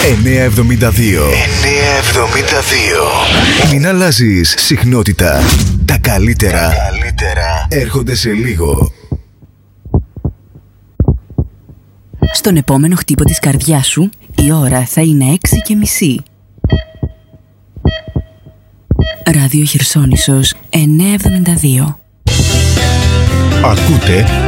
972. Μην αλλάζεις συχνότητα. Τα καλύτερα έρχονται σε λίγο. Στον επόμενο χτύπο της καρδιάς σου η ώρα θα είναι 6:30. Ράδιο Χερσόνησος 972. Ακούτε